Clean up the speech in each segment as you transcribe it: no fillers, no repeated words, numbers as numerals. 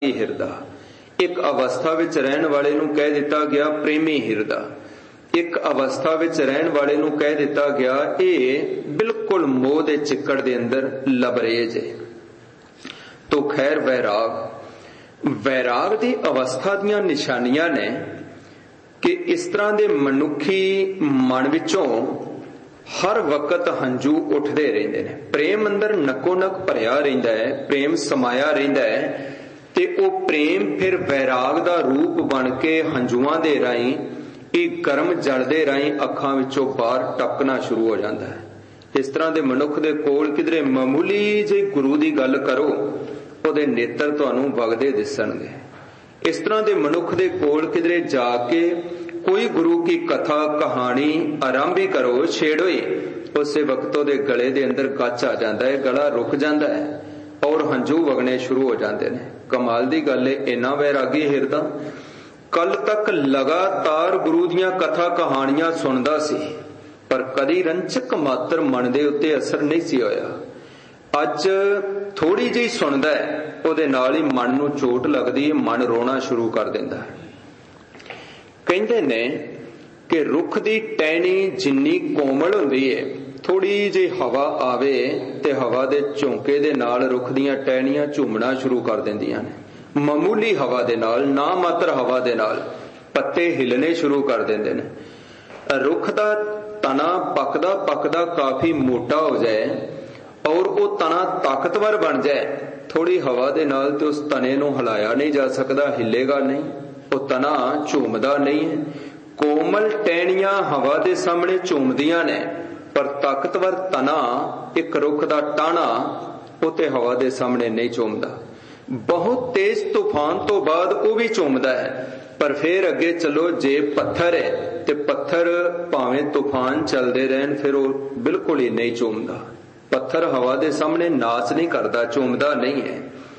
ਹਿਰਦਾ। ਇੱਕ ਅਵਸਥਾ ਵਿੱਚ ਰਹਿਣ ਵਾਲੇ ਨੂੰ ਕਹਿ ਦਿੱਤਾ ਗਿਆ ਪ੍ਰੇਮੀ ਹਿਰਦਾ। ਇੱਕ ਅਵਸਥਾ ਵਿੱਚ ਰਹਿਣ ਵਾਲੇ ਨੂੰ ਕਹਿ ਦਿੱਤਾ ਗਿਆ ਇਹ ਬਿਲਕੁਲ ਮੋਹ ਦੇ ਚਿੱਕੜ ਦੇ ਅੰਦਰ ਲਬਰੇਜ ਹੈ। ਤੋ ਖੈਰ ਵੈਰਾਗ ਦੀ ਅਵਸਥਾ ਦੀਆਂ ਨਿਸ਼ਾਨੀਆਂ ਨੇ ਕਿ ਇਸ ਤਰ੍ਹਾਂ ਦੇ ਮਨੁੱਖੀ ਮਨ ਵਿੱਚੋਂ ਹਰ ਵਕਤ ਹੰਝੂ ਉੱਠਦੇ ਰਹਿੰਦੇ ਨੇ। ਪ੍ਰੇਮ ਅੰਦਰ ਨੱਕੋ ਨੱਕ ਭਰਿਆ ਰਹਿੰਦਾ ਹੈ, ਪ੍ਰੇਮ ਸਮਾਇਆ ਰਹਿੰਦਾ ਹੈ ਤੇ ਉਹ ਪ੍ਰੇਮ ਫਿਰ ਵੈਰਾਗ ਦਾ ਰੂਪ ਬਣ ਕੇ ਹੰਝੂਆਂ ਦੇ ਰਾਹੀਂ, ਇਹ ਗਰਮ ਜਲ ਦੇ ਰਾਹੀਂ ਅੱਖਾਂ ਵਿੱਚੋਂ ਬਾਹਰ ਟਪਕਣਾ ਸ਼ੁਰੂ ਹੋ ਜਾਂਦਾ ਹੈ। ਇਸ ਤਰ੍ਹਾਂ ਦੇ ਮਨੁੱਖ ਦੇ ਕੋਲ ਕਿਧਰੇ ਮਾਮੂਲੀ ਜਿਹੀ ਗੁਰੂ ਦੀ ਗੱਲ ਕਰੋ, ਉਹਦੇ ਨੇਤਰ ਤੁਹਾਨੂੰ ਵਗਦੇ ਦਿਸਣਗੇ। ਇਸ ਤਰ੍ਹਾਂ ਦੇ ਮਨੁੱਖ ਦੇ ਕੋਲ ਕਿਧਰੇ ਜਾ ਕੇ ਕੋਈ ਗੁਰੂ ਕੀ ਕਥਾ ਕਹਾਣੀ ਆਰੰਭ ਹੀ ਕਰੋ, ਛੇੜੋ ਹੀ, ਉਸੇ ਵਕਤ ਉਹਦੇ ਗਲੇ ਦੇ ਅੰਦਰ ਗੱਚ ਆ ਜਾਂਦਾ ਹੈ, ਗਲਾ ਰੁਕ ਜਾਂਦਾ ਹੈ ਔਰ ਹੰਝੂ ਵਗਣੇ ਸ਼ੁਰੂ ਹੋ ਜਾਂਦੇ ਨੇ। ਕਮਾਲ ਦੀ ਗੱਲ ਹੈ, ਇੰਨਾ ਵੈਰਾਗੀ ਹਿਰਦਾ ਕੱਲ ਤੱਕ ਲਗਾਤਾਰ ਗੁਰੂ ਦੀਆਂ ਕਥਾ ਕਹਾਣੀਆਂ ਸੁਣਦਾ ਸੀ, ਪਰ ਕਦੀ ਰੰਚਕ ਮਾਤਰ ਮਨ ਦੇ ਉੱਤੇ ਅਸਰ ਨਹੀਂ ਸੀ ਹੋਇਆ। ਅੱਜ ਥੋੜੀ ਜਿਹੀ ਸੁਣਦਾ ਹੈ, ਉਹਦੇ ਨਾਲ ਹੀ ਮਨ ਨੂੰ ਚੋਟ ਲੱਗਦੀ ਹੈ, ਮਨ ਰੋਣਾ ਸ਼ੁਰੂ ਕਰ ਦਿੰਦਾ ਹੈ। ਕਹਿੰਦੇ ਨੇ ਕਿ ਰੁੱਖ ਦੀ ਟਹਿਣੀ ਜਿੰਨੀ ਕੋਮਲ ਹੁੰਦੀ ਹੈ, ਥੋੜੀ ਜਿਹੀ ਹਵਾ ਆਵੇ ਤੇ ਹਵਾ ਦੇ ਝੋਂਕੇ ਦੇ ਨਾਲ ਰੁੱਖ ਦੀਆਂ ਟਹਿਣੀਆਂ ਝੂਮਣਾ ਸ਼ੁਰੂ ਕਰ ਦਿੰਦੀਆਂ ਨੇ। ਮਾਮੂਲੀ ਹਵਾ ਦੇ ਨਾਲ, ਨਾ ਮਾਤਰ ਹਵਾ ਦੇ ਨਾਲ ਪੱਤੇ ਹਿੱਲਣੇ ਸ਼ੁਰੂ ਕਰ ਦਿੰਦੇ ਨੇ। ਰੁੱਖ ਦਾ ਤਣਾ ਪੱਕਦਾ ਪੱਕਦਾ ਕਾਫੀ ਮੋਟਾ ਹੋ ਜਾਏ ਔਰ ਉਹ ਤਣਾ ਤਾਕਤਵਰ ਬਣ ਜਾਏ, ਥੋੜੀ ਹਵਾ ਦੇ ਨਾਲ ਤੇ ਉਸ ਤਣੇ ਨੂੰ ਹਿਲਾਇਆ ਨਹੀਂ ਜਾ ਸਕਦਾ, ਹਿੱਲੇਗਾ ਨਹੀਂ, ਉਹ ਤਣਾ ਝੂਮਦਾ ਨਹੀਂ ਹੈ। ਕੋਮਲ ਟਹਿਣੀਆਂ ਹਵਾ ਦੇ ਸਾਹਮਣੇ ਝੂਮਦੀਆਂ ਨੇ, ਪਰ ਤਾਕਤਵਰ ਤਣਾ ਇੱਕ ਰੁੱਖ ਦਾ ਟਾਹਣਾ ਉਹ ਤੇ ਹਵਾ ਦੇ ਸਾਹਮਣੇ ਨਹੀਂ ਝੂਮਦਾ। ਬਹੁਤ ਤੇਜ਼ ਤੂਫਾਨ ਤੋਂ ਬਾਅਦ ਉਹ ਵੀ ਝੂਮਦਾ ਹੈ, ਪਰ ਫੇਰ ਅੱਗੇ ਚਲੋ, ਜੇ ਪੱਥਰ ਹੈ ਤੇ ਪੱਥਰ ਭਾਵੇਂ ਤੂਫਾਨ ਚੱਲਦੇ ਰਹਿਣ ਫਿਰ ਉਹ ਬਿਲਕੁਲ ਹੀ ਨਹੀਂ ਝੂਮਦਾ। ਪੱਥਰ ਹਵਾ ਦੇ ਸਾਹਮਣੇ ਨਾਚ ਨਹੀਂ ਕਰਦਾ, ਝੂਮਦਾ ਨਹੀਂ ਹੈ।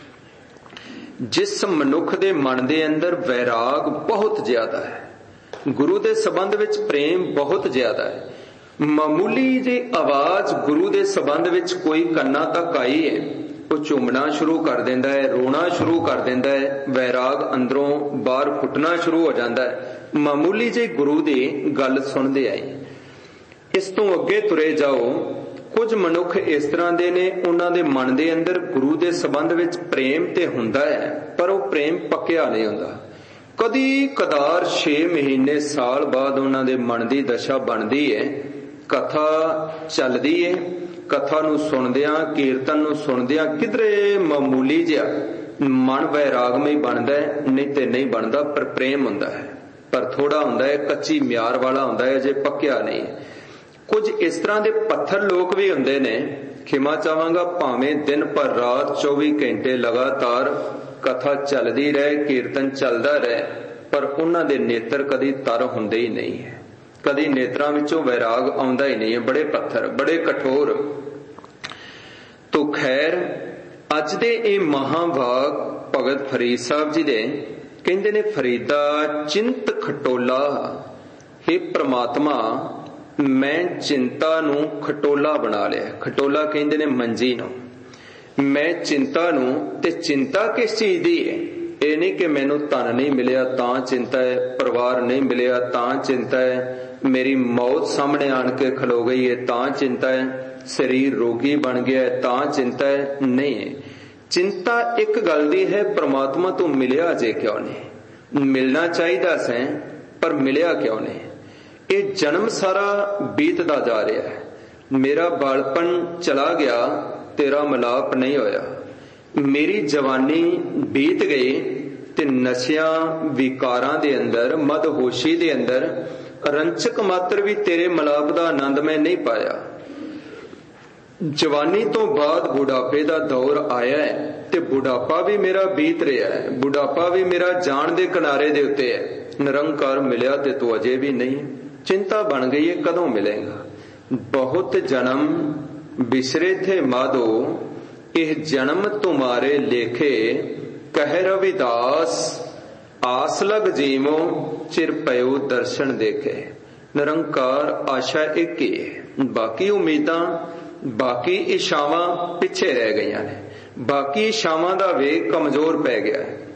ਜਿਸ ਮਨੁੱਖ ਦੇ ਮਨ ਦੇ ਅੰਦਰ ਵੈਰਾਗ ਬਹੁਤ ਜ਼ਿਆਦਾ ਹੈ, ਗੁਰੂ ਦੇ ਸੰਬੰਧ ਵਿੱਚ ਪ੍ਰੇਮ ਬਹੁਤ ਜ਼ਿਆਦਾ ਹੈ, ਮਾਮੂਲੀ ਜਿਹੀ ਆਵਾਜ਼ ਗੁਰੂ ਦੇ ਸੰਬੰਧ ਵਿੱਚ ਕੋਈ ਕੰਨਾਂ ਤੱਕ ਆਈ ਹੈ, ਉਹ ਝੂਮਣਾ ਸ਼ੁਰੂ ਕਰ ਦਿੰਦਾ ਹੈ, ਰੋਣਾ ਸ਼ੁਰੂ ਕਰ ਦਿੰਦਾ ਹੈ, ਵੈਰਾਗ ਅੰਦਰੋਂ ਬਾਹਰ ਫੁੱਟਣਾ ਸ਼ੁਰੂ ਹੋ ਜਾਂਦਾ ਹੈ, ਮਾਮੂਲੀ ਜਿਹੀ ਗੁਰੂ ਦੀ ਗੱਲ ਸੁਣਦੇ ਆਏ। ਇਸ ਤੋਂ ਅੱਗੇ ਤੁਰੇ ਜਾਓ, ਕੁਝ ਮਨੁੱਖ ਇਸ ਤਰ੍ਹਾਂ ਦੇ ਨੇ, ਉਹਨਾਂ ਦੇ ਮਨ ਦੇ ਅੰਦਰ ਗੁਰੂ ਦੇ ਸੰਬੰਧ ਵਿੱਚ ਪ੍ਰੇਮ ਤੇ ਹੁੰਦਾ ਹੈ, ਪਰ ਉਹ ਪ੍ਰੇਮ ਪੱਕਿਆ ਨਹੀਂ ਹੁੰਦਾ। ਕਦੀ ਕਦਾਰ 6 ਮਹੀਨੇ ਸਾਲ ਬਾਅਦ ਉਹਨਾਂ ਦੇ ਮਨ ਦੀ ਦਸ਼ਾ ਬਣਦੀ ਹੈ, ਕਥਾ ਚੱਲਦੀ ਹੈ, ਕਥਾ ਨੂੰ ਸੁਣਦਿਆਂ, ਕੀਰਤਨ ਨੂੰ ਸੁਣਦਿਆਂ ਕਿਧਰੇ ਮਾਮੂਲੀ ਜਿਹਾ ਮਨ ਵੈਰਾਗਮਈ ਬਣਦਾ ਹੈ, ਨਹੀਂ ਤੇ ਨਹੀਂ ਬਣਦਾ, ਪਰ ਪ੍ਰੇਮ ਹੁੰਦਾ ਹੈ, ਪਰ ਥੋੜਾ ਹੁੰਦਾ ਹੈ, ਕੱਚੀ ਮਿਆਰ ਵਾਲਾ ਹੁੰਦਾ ਹੈ, ਅਜੇ ਪੱਕਿਆ ਨਹੀਂ। ਕੁਝ ਇਸ ਤਰ੍ਹਾਂ ਦੇ ਪੱਥਰ ਲੋਕ ਵੀ ਹੁੰਦੇ ਨੇ, ਖਿਮਾ ਚਾਹਾਂਗਾ, ਭਾਵੇਂ ਦਿਨ ਪਰ ਰਾਤ 24 ਘੰਟੇ ਲਗਾਤਾਰ ਕਥਾ ਚੱਲਦੀ ਰਹੇ, ਕੀਰਤਨ ਚੱਲਦਾ ਰਹੇ, ਪਰ ਉਹਨਾਂ ਦੇ ਨੇਤਰ ਕਦੀ ਤਰ ਹੁੰਦੇ ਹੀ ਨਹੀਂ ਹੈ, ਕਦੀ ਨੇਤਰਾਂ ਵਿੱਚੋਂ ਵੈਰਾਗ ਆਉਂਦਾ ਹੀ ਨਹੀਂ ਹੈ। ਬੜੇ ਪੱਥਰ, ਬੜੇ ਕਠੋਰ। ਤੋ ਖੈਰ ਅੱਜ ਦੇ ਇਹ ਮਹਾਂਭਾਗ ਭਗਤ ਫਰੀਦ ਸਾਹਿਬ ਜੀ ਦੇ ਕਹਿੰਦੇ ਨੇ, ਫਰੀਦਾ ਚਿੰਤ ਖਟੋਲਾ, ਹੇ ਪ੍ਰਮਾਤਮਾ ਮੈਂ ਚਿੰਤਾ ਨੂੰ ਖਟੋਲਾ ਬਣਾ ਲਿਆ। ਖਟੋਲਾ ਕਹਿੰਦੇ ਨੇ ਮੰਜੀ ਨੂੰ। ਮੈਂ ਚਿੰਤਾ ਨੂੰ, ਤੇ ਚਿੰਤਾ ਕਿਸ ਚੀਜ਼ ਦੀ ਹੈ? ਇਹ ਨਹੀਂ ਕਿ ਮੈਨੂੰ ਧਨ ਨਹੀਂ ਮਿਲਿਆ ਤਾਂ ਚਿੰਤਾ ਹੈ, ਪਰਿਵਾਰ ਨਹੀਂ ਮਿਲਿਆ ਤਾਂ ਚਿੰਤਾ ਹੈ, ਮੇਰੀ ਮੌਤ ਸਾਹਮਣੇ ਆਣ ਕੇ ਖਲੋ ਗਈ ਹੈ ਤਾਂ ਚਿੰਤਾ ਹੈ, ਸਰੀਰ ਰੋਗੀ ਬਣ ਗਿਆ ਹੈ ਤਾਂ ਚਿੰਤਾ ਹੈ। ਨਹੀਂ, ਚਿੰਤਾ ਇੱਕ ਗੱਲ ਦੀ ਹੈ, ਪ੍ਰਮਾਤਮਾ ਤੋਂ ਮਿਲਿਆ ਜੇ ਕਿਉਂ ਨਹੀਂ? ਮਿਲਣਾ ਚਾਹੀਦਾ ਸੈਂ, ਪਰ ਮਿਲਿਆ ਕਿਉਂ ਨਹੀਂ? ਇਹ ਜਨਮ ਸਾਰਾ ਬੀਤਦਾ ਜਾ ਰਿਹਾ ਹੈ, ਮੇਰਾ ਬਾਲਪਨ ਚਲਾ ਗਿਆ, ਤੇਰਾ ਮਿਲਾਪ ਨਹੀਂ ਹੋਇਆ, ਮੇਰੀ ਜਵਾਨੀ ਬੀਤ ਗਈ ਤੇ ਨਸ਼ਿਆਂ ਵਿਕਾਰਾਂ ਦੇ ਅੰਦਰ, ਮਦਹੋਸ਼ੀ ਦੇ ਅੰਦਰ ਰੰਚਕ ਮਾਤਰ ਵੀ ਤੇਰੇ ਮਿਲਾਪ ਦਾ ਆਨੰਦ ਮੈਂ ਨਹੀਂ ਪਾਇਆ। ਜਵਾਨੀ ਤੋਂ ਬਾਅਦ ਬੁਢਾਪੇ ਦਾ ਦੌਰ ਆਇਆ ਹੈ ਤੇ ਬੁਢਾਪਾ ਵੀ ਮੇਰਾ ਬੀਤ ਰਿਹਾ ਹੈ, ਬੁਢਾਪਾ ਵੀ ਮੇਰਾ ਜਾਣ ਦੇ ਕਿਨਾਰੇ ਦੇ ਉੱਤੇ ਹੈ। ਨਿਰੰਕਾਰ ਮਿਲਿਆ ਤੇ ਤੂੰ ਅਜੇ ਵੀ ਨਹੀਂ। ਚਿੰਤਾ ਬਣ ਗਈ ਹੈ, ਕਦੋਂ ਮਿਲੇਗਾ? ਬਹੁਤ ਜਨਮ ਬਿਸਰੇ ਥੇ ਮਾਧੋ, ਇਹ ਜਨਮ ਤੁਮਾਰੇ ਲੇਖੇ, ਕਹਿ ਰਵਿਦਾਸ ਆਸ ਲਗ ਜੀਵੋ, ਚਿਰ ਪਇਓ ਦਰਸ਼ਨ ਦੇਖੇ। ਨਿਰੰਕਾਰ ਆਸ਼ਾ ਇੱਕ ਹੀ ਹੈ, ਬਾਕੀ ਉਮੀਦਾਂ, ਬਾਕੀ ਇਛਾਵਾਂ ਪਿੱਛੇ ਰਹਿ ਗਈਆਂ ਨੇ, ਬਾਕੀ ਇਛਾਵਾਂ ਦਾ ਵੇਗ ਕਮਜ਼ੋਰ ਪੈ ਗਿਆ ਹੈ।